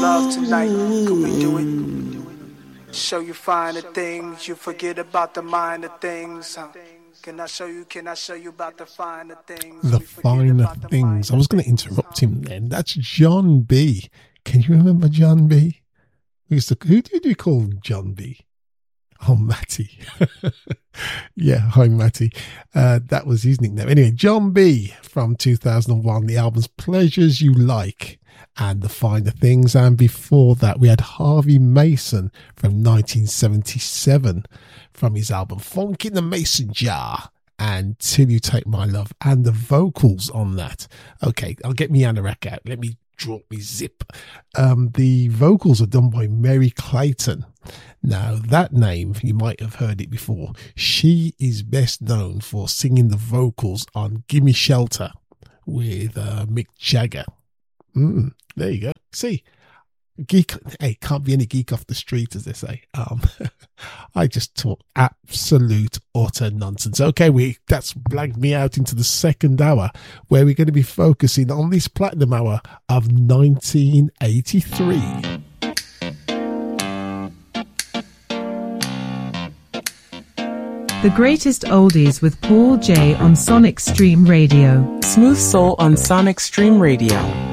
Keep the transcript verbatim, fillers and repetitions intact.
Love tonight, can we do it? Show you finer things, you forget about the minor things. Huh? Can I show you, can I show you about the finer things? The finer things. I was going to interrupt him then. That's John B. Can you remember John B? We used to, who did we call John B? Oh, Matty. Yeah, hi, Matty. Uh, that was his nickname. Anyway, John B from two thousand one, the album's Pleasures You Like and The Finer Things. And before that, we had Harvey Mason from nineteen seventy-seven from his album Funk in the Mason Jar and Till You Take My Love, and the vocals on that. Okay, I'll get me anorak out. Let me drop me zip. Um, the vocals are done by Mary Clayton. Now, that name, you might have heard it before. She is best known for singing the vocals on Gimme Shelter with uh, Mick Jagger. Mm, there you go. See, geek, hey, can't be any geek off the street, as they say. Um, I just talk absolute utter nonsense. Okay, we that's blanked me out into the second hour, where we're going to be focusing on this platinum hour of nineteen eighty-three. The greatest oldies with Paul J on Sonic Stream Radio. Smooth soul on Sonic Stream Radio.